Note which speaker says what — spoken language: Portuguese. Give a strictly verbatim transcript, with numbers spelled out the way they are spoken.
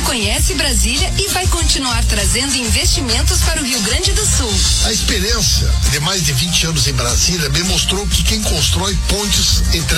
Speaker 1: conhece Brasília e vai continuar trazendo investimentos para o Rio Grande do Sul.
Speaker 2: A experiência de mais de vinte anos em Brasília me mostrou que quem constrói pontes entre